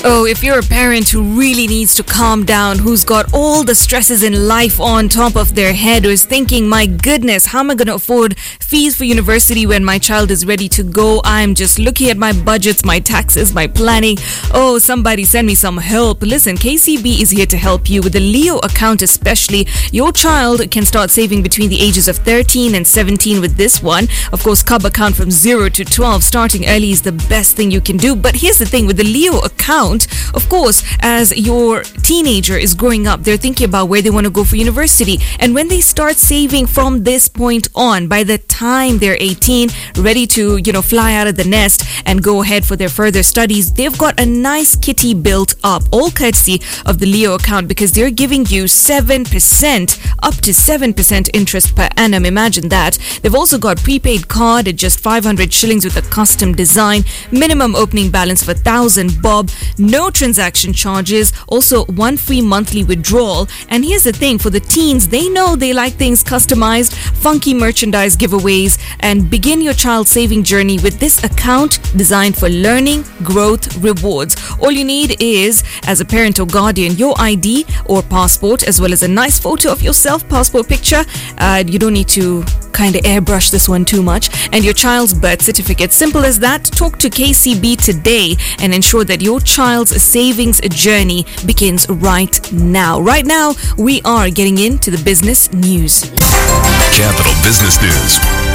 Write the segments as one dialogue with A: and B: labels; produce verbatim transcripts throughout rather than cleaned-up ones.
A: Oh, if you're a parent who really needs to calm down, who's got all the stresses in life on top of their head, who is thinking, my goodness, how am I going to afford fees for university when my child is ready to go? I'm just looking at my budgets, my taxes, my planning. Oh, somebody send me some help. Listen, K C B is here to help you. With the Leo account especially, your child can start saving between the ages of thirteen and seventeen with this one. Of course, Cub account from zero to twelve. Starting early is the best thing you can do. But here's the thing with the Leo account, of course, as your teenager is growing up, they're thinking about where they want to go for university. And when they start saving from this point on, by the time they're eighteen, ready to, you know, fly out of the nest and go ahead for their further studies, they've got a nice kitty built up, all courtesy of the Leo account, because they're giving you seven percent, up to seven percent interest per annum. Imagine that. They've also got prepaid card at just five hundred shillings with a custom design, minimum opening balance of a thousand bob, no transaction charges, also one free monthly withdrawal. And here's the thing, for the teens, they know they like things customized, funky merchandise giveaways, and begin your child saving journey with this account designed for learning, growth, rewards. All you need is, as a parent or guardian, your I D or passport, as well as a nice photo of yourself, passport picture. Uh, you don't need to kind of airbrush this one too much, and your child's birth certificate. Simple as that. Talk to K C B today and ensure that your child's savings journey begins right now. Right now, we are getting into the business news.
B: Capital Business News.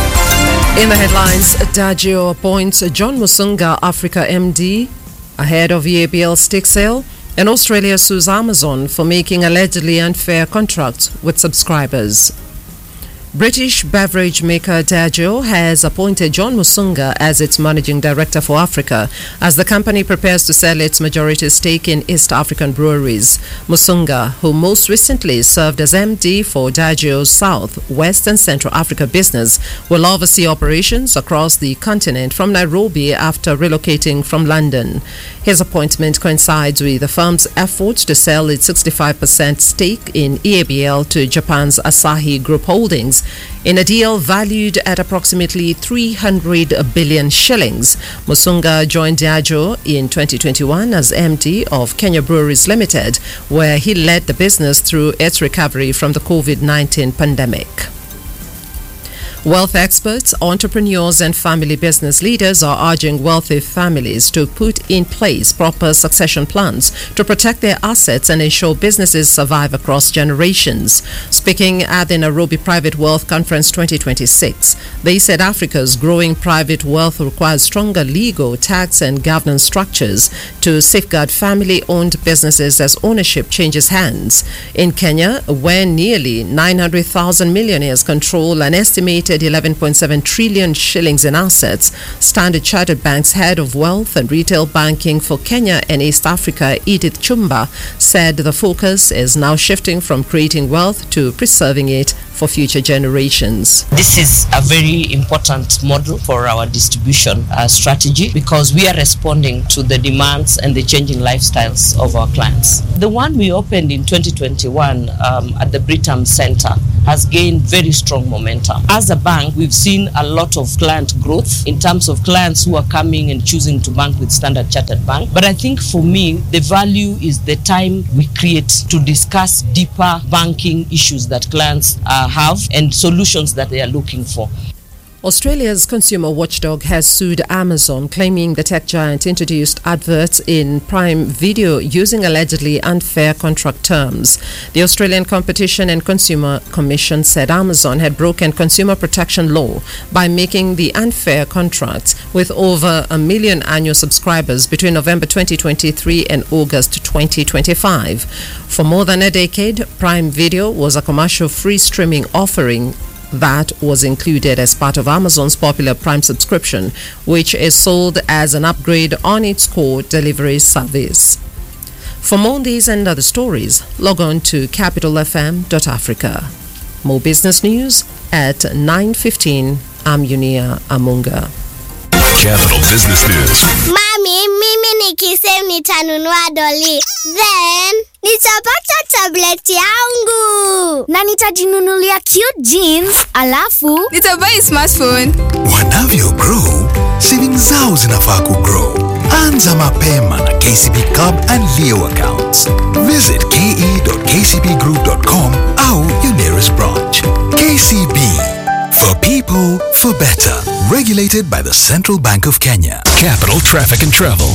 C: In the headlines, Diageo appoints John Musunga, Africa M D, ahead of E A B L stake sale, and Australia sues Amazon for making allegedly unfair contracts with subscribers. British beverage maker Diageo has appointed John Musunga as its managing director for Africa as the company prepares to sell its majority stake in East African breweries. Musunga, who most recently served as M D for Diageo's South, West and Central Africa business, will oversee operations across the continent from Nairobi after relocating from London. His appointment coincides with the firm's efforts to sell its sixty-five percent stake in E A B L to Japan's Asahi Group Holdings in a deal valued at approximately three hundred billion shillings. Musunga joined Diageo in twenty twenty-one as M D of Kenya Breweries Limited, where he led the business through its recovery from the COVID nineteen pandemic. Wealth experts, entrepreneurs and family business leaders are urging wealthy families to put in place proper succession plans to protect their assets and ensure businesses survive across generations. Speaking at the Nairobi Private Wealth Conference twenty twenty-six, they said Africa's growing private wealth requires stronger legal, tax and governance structures to safeguard family-owned businesses as ownership changes hands. In Kenya, where nearly nine hundred thousand millionaires control an estimated eleven point seven trillion shillings in assets, Standard Chartered Bank's head of wealth and retail banking for Kenya and East Africa, Edith Chumba, said the focus is now shifting from creating wealth to preserving it for future generations.
D: This is a very important model for our distribution uh, strategy because we are responding to the demands and the changing lifestyles of our clients. The one we opened in twenty twenty-one um, at the Britam Center has gained very strong momentum. As a bank, we've seen a lot of client growth in terms of clients who are coming and choosing to bank with Standard Chartered Bank. But I think for me, the value is the time we create to discuss deeper banking issues that clients uh, have and solutions that they are looking for.
C: Australia's consumer watchdog has sued Amazon, claiming the tech giant introduced adverts in Prime Video using allegedly unfair contract terms. The Australian Competition and Consumer Commission said Amazon had broken consumer protection law by making the unfair contracts with over a million annual subscribers between November twenty twenty-three and August twenty twenty-five. For more than a decade, Prime Video was a commercial-free streaming offering that was included as part of Amazon's popular Prime subscription, which is sold as an upgrade on its core delivery service. For more on these and other stories, log on to capital f m dot africa. More business news at nine fifteen. I'm Yunia Amunga.
B: Capital Business News.
E: Mami, mimi nikisema nitanunua doli, then nitapata tablet yangu na nitajinunulia cute jeans, alafu
F: nitabuy smartphone.
B: Wanavyo grow, savings zao zinafaa kugrow.
F: Anza mapema na K C B Club and Leo accounts. Visit k e dot k c b group dot com or your nearest branch. K C B. For people, for better. Regulated by the Central Bank of Kenya.
B: Capital Traffic and Travel.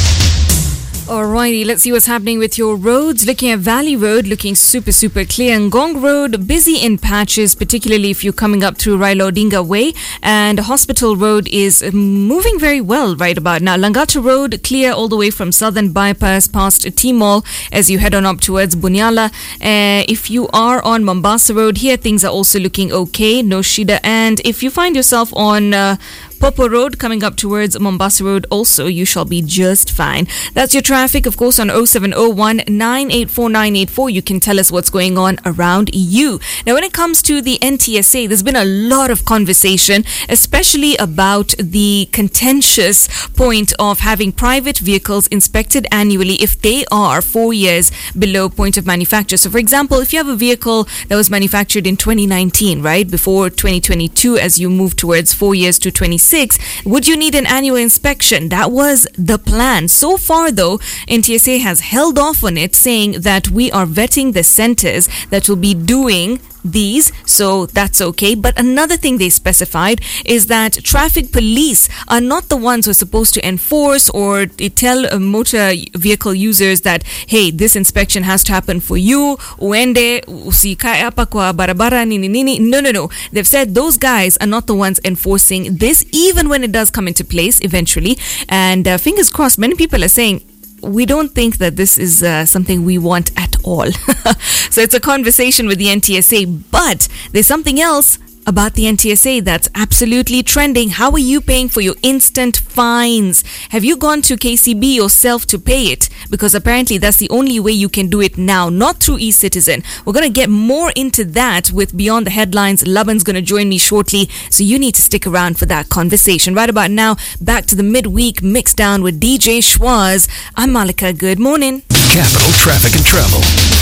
A: Alrighty, let's see what's happening with your roads. Looking at Valley Road, looking super, super clear. Ngong Road, busy in patches, particularly if you're coming up through Raila Odinga Way. And Hospital Road is moving very well right about now. Langata Road, clear all the way from Southern Bypass past T-Mall as you head on up towards Bunyala. Uh, if you are on Mombasa Road, here things are also looking okay. No shida. And if you find yourself on Uh, Popo Road coming up towards Mombasa Road also, you shall be just fine. That's your traffic, of course, on oh seven oh one, nine eight four nine eight four. You can tell us what's going on around you. Now, when it comes to the N T S A, there's been a lot of conversation, especially about the contentious point of having private vehicles inspected annually if they are four years below point of manufacture. So, for example, if you have a vehicle that was manufactured in twenty nineteen, right, before twenty twenty-two, as you move towards four years to twenty-six, would you need an annual inspection? That was the plan. So far, though, N T S A has held off on it, saying that we are vetting the centers that will be doing these, so that's okay. But another thing they specified is that traffic police are not the ones who are supposed to enforce or tell uh, motor vehicle users that, hey, this inspection has to happen for you, uende usikae hapa kwa barabara nini nini. No, no, no. They've said those guys are not the ones enforcing this, even when it does come into place eventually. And uh, fingers crossed, many people are saying, we don't think that this is uh, something we want at all. So it's a conversation with the N T S A. But there's something else about the N T S A that's absolutely trending. How are you paying for your instant fines? Have you gone to K C B yourself to pay it? Because apparently that's the only way you can do it now, not through eCitizen. We're going to get more into that with Beyond the Headlines. Laban's going to join me shortly, so you need to stick around for that conversation. Right about now, back to the midweek mixdown with D J Schwaz. I'm Malika. Good morning.
B: Capital Traffic and Travel.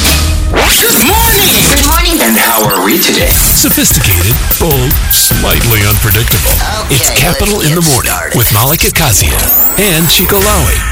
G: Good morning! Good morning. And how are we today?
B: Sophisticated, bold, slightly unpredictable.
G: Okay,
B: it's Capital in the Morning
G: started.
B: with Malika Kazia and Chico Lawi.